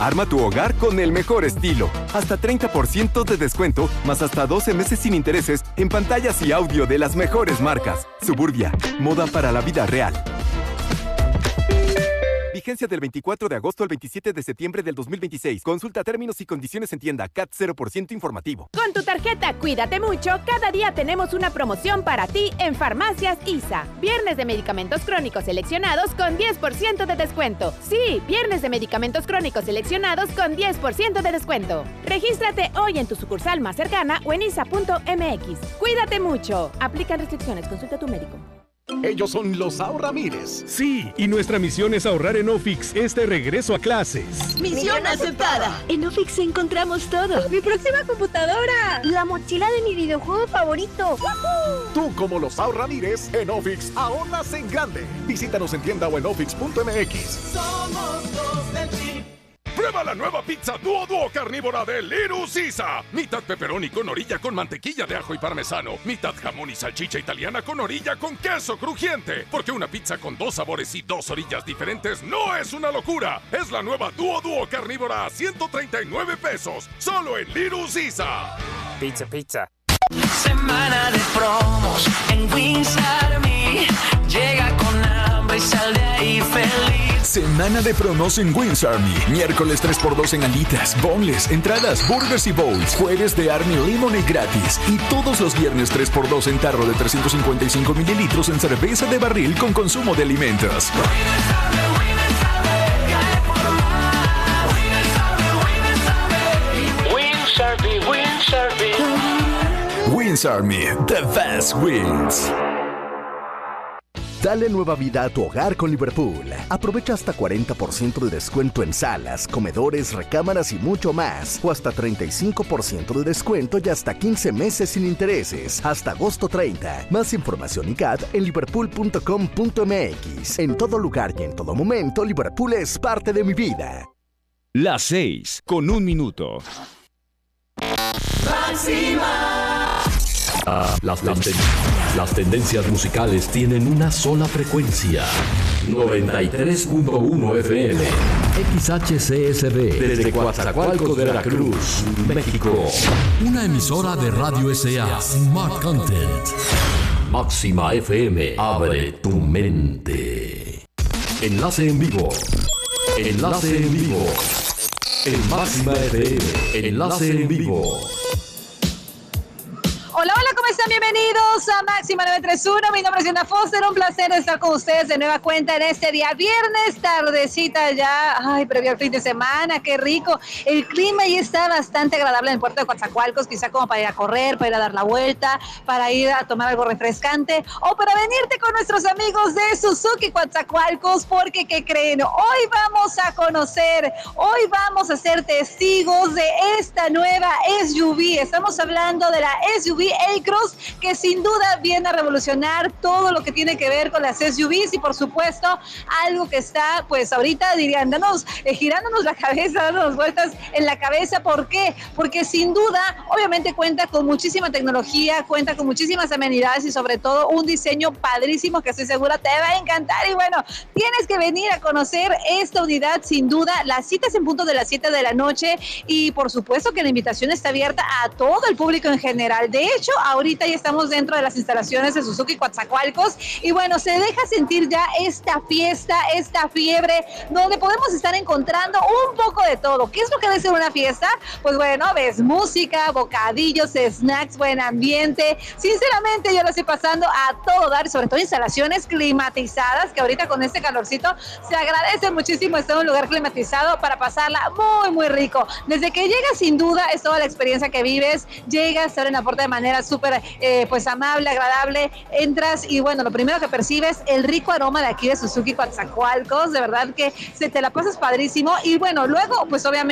Arma tu hogar con el mejor estilo. Hasta 30% de descuento, más hasta 12 meses sin intereses en pantallas y audio de las mejores marcas. Suburbia, moda para la vida real. Vigencia del 24 de agosto al 27 de septiembre del 2026. Consulta términos y condiciones en tienda. CAT 0% informativo. Con tu tarjeta Cuídate Mucho, cada día tenemos una promoción para ti en Farmacias ISA. Viernes de medicamentos crónicos seleccionados con 10% de descuento. Sí, viernes de medicamentos crónicos seleccionados con 10% de descuento. Regístrate hoy en tu sucursal más cercana o en isa.mx. Cuídate mucho. Aplican restricciones. Consulta a tu médico. Ellos son los Ahorramires. Sí, y nuestra misión es ahorrar en Ofix este regreso a clases. ¡Misión aceptada! En Ofix encontramos todo. ¡Mi próxima computadora! ¡La mochila de mi videojuego favorito! ¡Woohoo! Tú, como los Ahorramires, en Ofix ahorras en grande. Visítanos en tienda o en ofix.mx. Somos los del chip. Prueba la nueva pizza Duo carnívora de Little Caesar. Mitad pepperoni con orilla con mantequilla de ajo y parmesano. Mitad jamón y salchicha italiana con orilla con queso crujiente. Porque una pizza con 2 sabores y 2 orillas diferentes no es una locura. Es la nueva Duo carnívora a 139 pesos. Solo en Little Caesar. Pizza. Semana de promos en Wings Army. Llega con hambre y sal de ahí feliz. Semana de promos en Wings Army. Miércoles 3x2 en alitas, boneless, entradas, burgers y bowls. Jueves de Army Lemonade gratis. Y todos los viernes 3x2 en tarro de 355 mililitros en cerveza de barril con consumo de alimentos. Wings Army, the best wings. Dale nueva vida a tu hogar con Liverpool. Aprovecha hasta 40% de descuento en salas, comedores, recámaras y mucho más. O hasta 35% de descuento y hasta 15 meses sin intereses. Hasta agosto 30. Más información y CAT en liverpool.com.mx. En todo lugar y en todo momento, Liverpool es parte de mi vida. Las 6:01. Las tendencias musicales tienen una sola frecuencia. 93.1 FM. XHCSB. Desde Coatzacoalcos de Veracruz, México. Una emisora de Radio S.A. Smart Content. Máxima FM. Abre tu mente. Enlace en vivo. En Máxima FM. Enlace en vivo. Hola, ¿cómo están? Bienvenidos a Máxima 931. Mi nombre es Diana Foster. Un placer estar con ustedes de nueva cuenta en este día viernes, tardecita ya. Ay, previo al fin de semana, qué rico. El clima ya está bastante agradable en el puerto de Coatzacoalcos, quizá como para ir a correr, para ir a dar la vuelta, para ir a tomar algo refrescante o para venirte con nuestros amigos de Suzuki Coatzacoalcos, porque ¿qué creen? Hoy vamos a conocer, hoy vamos a ser testigos de esta nueva SUV. Estamos hablando de la SUV A-Cross, que sin duda viene a revolucionar todo lo que tiene que ver con las SUVs y por supuesto algo que está pues ahorita dirían girándonos la cabeza, dándonos vueltas en la cabeza. ¿Por qué? Porque sin duda obviamente cuenta con muchísima tecnología, cuenta con muchísimas amenidades y sobre todo un diseño padrísimo que estoy segura te va a encantar. Y bueno, tienes que venir a conocer esta unidad sin duda. Las citas en punto de las 7 de la noche y por supuesto que la invitación está abierta a todo el público en general. De hecho, ahorita ya estamos dentro de las instalaciones de Suzuki Coatzacoalcos y bueno, se deja sentir ya esta fiesta, esta fiebre, donde podemos estar encontrando un poco de todo. ¿Qué es lo que debe ser una fiesta? Pues bueno, ves música, bocadillos, snacks, buen ambiente. Sinceramente, yo lo estoy pasando a todo dar, sobre todo instalaciones climatizadas, que ahorita con este calorcito se agradece muchísimo estar en un lugar climatizado para pasarla muy, muy rico. Desde que llegas, sin duda, es toda la experiencia que vives. Llegas, te abren la puerta de manera súper pues amable, agradable, entras y bueno, lo primero que percibes, el rico aroma de aquí de Suzuki Coatzacoalcos, de verdad que se te la pasas padrísimo y bueno, luego pues obviamente